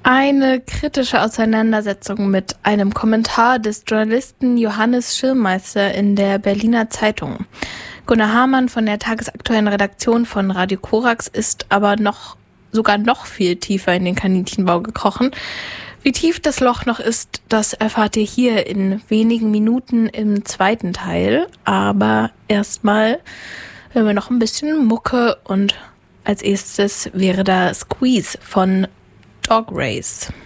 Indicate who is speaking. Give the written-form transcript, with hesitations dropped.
Speaker 1: Eine kritische Auseinandersetzung mit einem Kommentar des Journalisten Johannes Schirmmeister in der Berliner Zeitung. Gunnar Hamann von der tagesaktuellen Redaktion von Radio Korax ist aber sogar noch viel tiefer in den Kaninchenbau gekrochen. Wie tief das Loch noch ist, das erfahrt ihr hier in wenigen Minuten im zweiten Teil. Aber erstmal hören wir noch ein bisschen Mucke und als erstes wäre da Squeeze von Dog Race.